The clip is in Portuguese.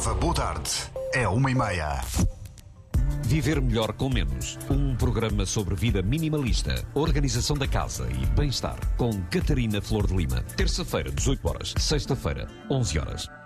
Almodóvar, boa tarde. É 1h30. Viver melhor com menos. Um programa sobre vida minimalista, organização da casa e bem-estar. Com Catarina Flor de Lima. Terça-feira, 18 horas. Sexta-feira, 11 horas.